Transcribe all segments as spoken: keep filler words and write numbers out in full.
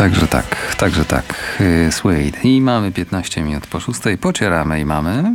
Także tak, także tak. Suede. I mamy piętnaście minut po szóstej. Pocieramy i mamy...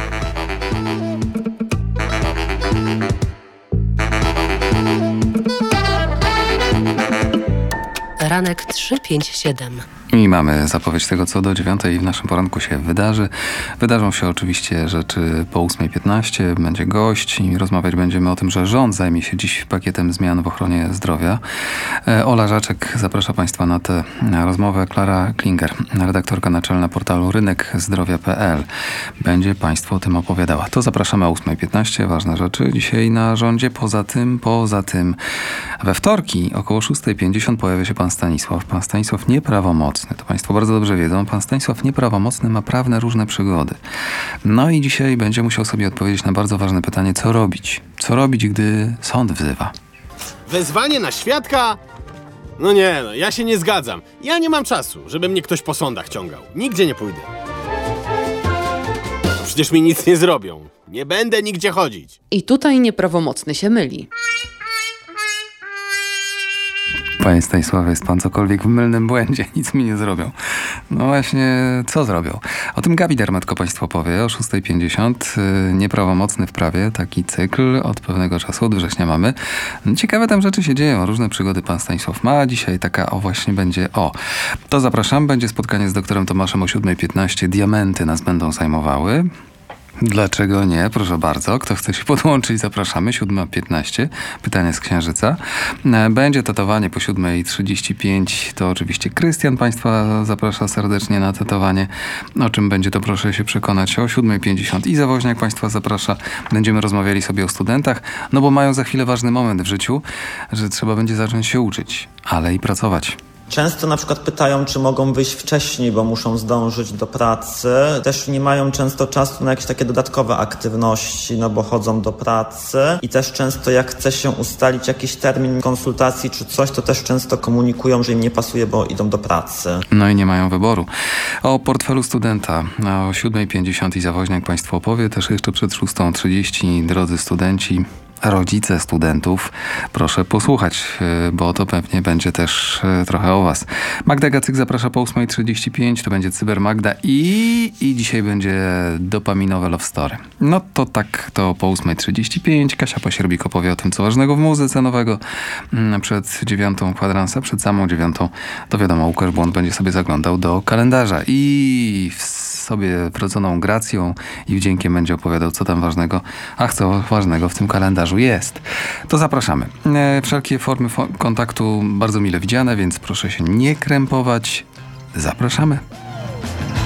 Ranek trzy pięć siedem. I mamy zapowiedź tego, co do dziewiątej w naszym poranku się wydarzy. Wydarzą się oczywiście rzeczy po ósmej piętnaście. Będzie gość i rozmawiać będziemy o tym, że rząd zajmie się dziś pakietem zmian w ochronie zdrowia. Ola Żaczek zaprasza Państwa na tę rozmowę. Klara Klinger, redaktorka naczelna portalu rynek zdrowia kropka p l, będzie Państwu o tym opowiadała. To zapraszamy o ósmej piętnaście. Ważne rzeczy dzisiaj na rządzie. Poza tym, poza tym we wtorki około szóstej pięćdziesiąt pojawia się pan Stanisław. Pan Stanisław nieprawomocny. To Państwo bardzo dobrze wiedzą. Pan Stanisław nieprawomocny ma prawne różne przygody. No i dzisiaj będzie musiał sobie odpowiedzieć na bardzo ważne pytanie, co robić? Co robić, gdy sąd wzywa? Wezwanie na świadka? No nie, no, ja się nie zgadzam. Ja nie mam czasu, żeby mnie ktoś po sądach ciągał. Nigdzie nie pójdę. Przecież mi nic nie zrobią. Nie będę nigdzie chodzić. I tutaj nieprawomocny się myli. Panie Stanisławie, jest pan cokolwiek w mylnym błędzie, nic mi nie zrobią. No właśnie, co zrobią? O tym Gabi Dermetko Państwu powie o szóstej pięćdziesiąt. Nieprawomocny w prawie, taki cykl od pewnego czasu, od września mamy. Ciekawe tam rzeczy się dzieją, różne przygody pan Stanisław ma. Dzisiaj taka, o właśnie będzie, o. To zapraszam, będzie spotkanie z doktorem Tomaszem o siódmej piętnaście. Diamenty nas będą zajmowały. Dlaczego nie? Proszę bardzo. Kto chce się podłączyć, zapraszamy. siódma piętnaście. Pytanie z Księżyca. Będzie tetowanie po siódmej trzydzieści pięć. To oczywiście Krystian Państwa zaprasza serdecznie na tetowanie. O czym będzie, to proszę się przekonać o siódmej pięćdziesiąt. I Zawoźniak Państwa zaprasza. Będziemy rozmawiali sobie o studentach, no bo mają za chwilę ważny moment w życiu, że trzeba będzie zacząć się uczyć, ale i pracować. Często na przykład pytają, czy mogą wyjść wcześniej, bo muszą zdążyć do pracy. Też nie mają często czasu na jakieś takie dodatkowe aktywności, no bo chodzą do pracy. I też często jak chce się ustalić jakiś termin konsultacji czy coś, to też często komunikują, że im nie pasuje, bo idą do pracy. No i nie mają wyboru. O portfelu studenta o siódmej pięćdziesiąt i Zawoźniak Państwu opowie. Też jeszcze przed szóstą trzydzieści. Drodzy studenci, rodzice studentów, proszę posłuchać, bo to pewnie będzie też trochę o was. Magda Gacyk zaprasza po ósmej trzydzieści pięć, to będzie Cyber Magda i, i dzisiaj będzie dopaminowe love story. No to tak, to po ósmej trzydzieści pięć. Kasia Pasierbik opowie o tym, co ważnego w muzyce nowego. Przed dziewiątą kwadransa, przed samą dziewiątą, to wiadomo, Łukasz Błąd będzie sobie zaglądał do kalendarza i w sobie wrodzoną gracją i wdziękiem będzie opowiadał, co tam ważnego, ach, co ważnego w tym kalendarzu jest. To zapraszamy. E, wszelkie formy fo- kontaktu bardzo mile widziane, więc proszę się nie krępować. Zapraszamy.